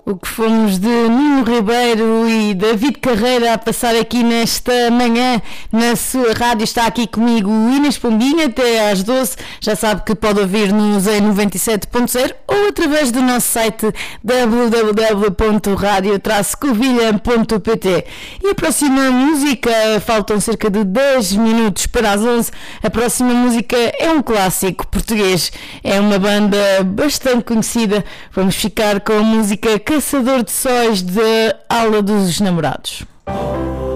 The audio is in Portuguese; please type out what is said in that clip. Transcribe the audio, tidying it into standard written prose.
O que fomos de Nuno Ribeiro e David Carreira a passar aqui nesta manhã na sua rádio. Está aqui comigo o Inês Pombinha até às 12. Já sabe que pode ouvir-nos em 97.0 ou através do nosso site www.radio-covilhã.pt. E a próxima música, faltam cerca de 10 minutos para as 11. A próxima música é um clássico português. É uma banda bastante conhecida. Vamos ficar com a música Caçador de Sóis de Ala dos Namorados.